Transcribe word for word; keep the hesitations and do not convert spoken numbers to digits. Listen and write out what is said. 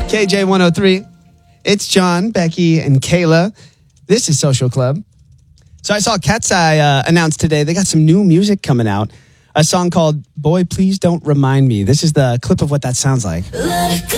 K J one oh three. It's John, Becky, and Kayla. This is Social Club. So I saw Cat's Eye uh, announced today. They got some new music coming out. A song called Boy, Please Don't Remind Me. This is the clip of what that sounds like.